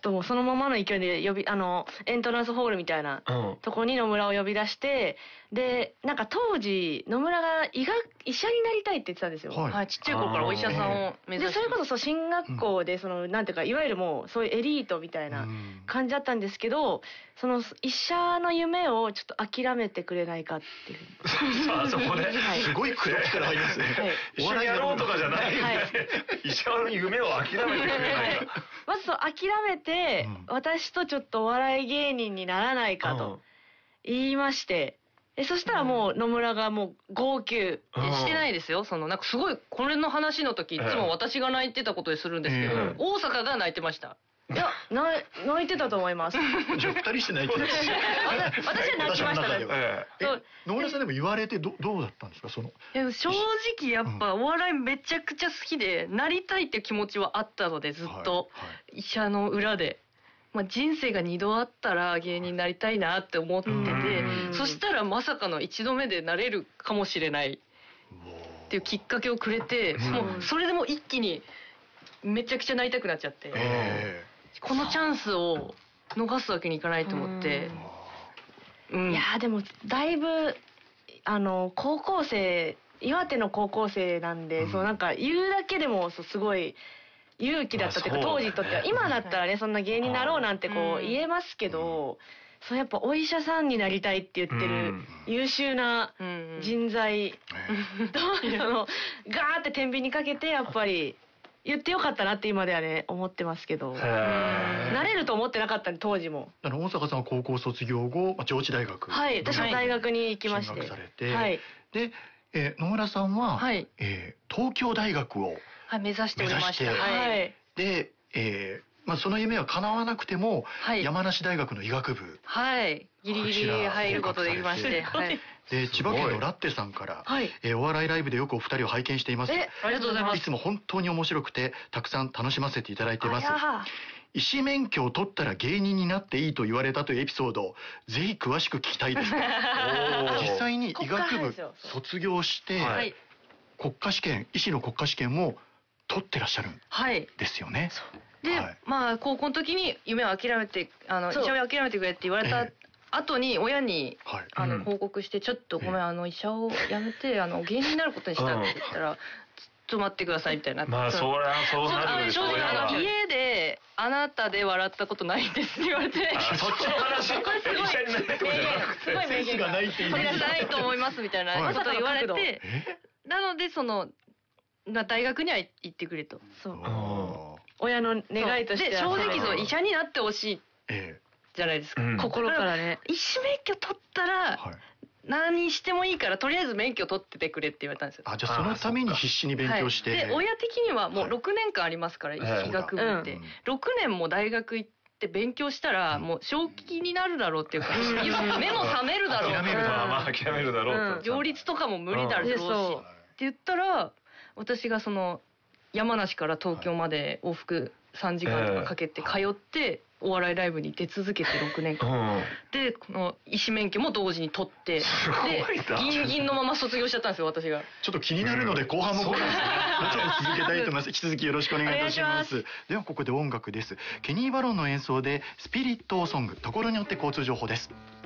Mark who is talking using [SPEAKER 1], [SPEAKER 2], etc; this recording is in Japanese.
[SPEAKER 1] ともうそのままの勢いでエントランスホールみたいなとこに野村を呼び出して、でなんか当時野村が医者になりたいって言ってたんですよ。
[SPEAKER 2] はい、ちっちゃい頃からお医者さんを目指して、
[SPEAKER 1] でそれこそ進学校でなんていうかいわゆるもうそういうエリートみたいな感じだったんですけど、その医者の夢をちょっと諦めてくれないかっていう。
[SPEAKER 3] そこで、
[SPEAKER 2] すごい黒から入りますね。
[SPEAKER 3] 一緒にやろうとかじゃないですね。医者の夢を諦めてくれないか。
[SPEAKER 1] まず諦めて、私とちょっとお笑い芸人にならないかと言いまして、そしたらもう野村がもう号泣
[SPEAKER 2] してないですよ。なんかすごいこれの話の時いつも私が泣いてたことにするんですけど、大阪が泣いてました。
[SPEAKER 1] いや泣いてたと思います。
[SPEAKER 2] じゃあ2人して泣いてる。
[SPEAKER 1] 私は泣きましたね。
[SPEAKER 2] 野村さんでも言われてどうだったんですか？正直やっぱお笑いめちゃくちゃ好きでなりたいっていう気持ちはあったので、ずっと医者の裏で。人生が2度あったら芸人になりたいなって思ってて、そしたらまさかの1度目でなれるかもしれないっていうきっかけをくれて、もうそれでも一気にめちゃくちゃなりたくなっちゃって、このチャンスを逃すわけにいかないと思って。
[SPEAKER 1] いやでもだいぶ高校生、岩手の高校生なんで、なんか言うだけでもすごい勇気だったっていうか、当時にとっては。今だったらねそんな芸人になろうなんてこう言えますけど、やっぱお医者さんになりたいって言ってる優秀な人材とガーって天秤にかけてやっぱり言ってよかったなって今ではね思ってますけど、なれると思ってなかったんで当時も。
[SPEAKER 2] 大阪さんは高校卒業後上智大学、
[SPEAKER 1] はい、私は大学に行きまして、
[SPEAKER 2] 進学されて、はい、で野村さんは、東京大学を目指しておりました。で、その夢は叶わなくても、山梨大学の医学部、ギリギリ入ることできまして、で千葉県のラッテさんから、お笑いライブでよくお二人を拝見しています。
[SPEAKER 1] ありがとうございます。
[SPEAKER 2] いつも本当に面白くてたくさん楽しませていただいています。医師免許を取ったら芸人になっていいと言われたというエピソードをぜひ詳しく聞きたいです。実際に医学部卒業して、医師の国家試験も取ってらっしゃるんですよね。
[SPEAKER 1] で、高校の時に夢を諦めて、医者を諦めてくれって言われた後に親に報告して、ちょっとごめん、医者を辞めて芸人になることにしたって言ったら、ちょっと待ってくださいみたいな。
[SPEAKER 3] そりゃそうなるでしょう。
[SPEAKER 2] 正直家であなたで笑ったことないんですって言われて、
[SPEAKER 3] そっちの話。
[SPEAKER 1] これすごいすごい名言がないっていう。
[SPEAKER 2] それはないと思いますみたいなこと言われて、なので大学には行ってくれと。親の願いとしては。で正直医者になってほしいじゃないですか。
[SPEAKER 1] 心からね。
[SPEAKER 2] 医師免許取ったら何してもいいからとりあえず免許取っててくれって言われたんですよ。
[SPEAKER 4] じゃあそのために必死に勉強して。
[SPEAKER 2] で親的にはもう6年間ありますから、医学部って6年も大学行って勉強したらもう正気になるだろうっていうか、目も覚めるだろう。
[SPEAKER 3] 諦めるだろう。
[SPEAKER 2] 両立とかも無理だろうしって言ったら、私が山梨から東京まで往復3時間とかかけて通ってお笑いライブに出続けて6年間で、この医師免許も同時に取って、でギンギンのまま卒業しちゃったんですよ私が。
[SPEAKER 4] ちょっと気になるので後半もちょっと続けたいと思います。引き続きよろしくお願いいたします。ではここで音楽です。ケニー・バロンの演奏でスピリットソング、ところによって交通情報です。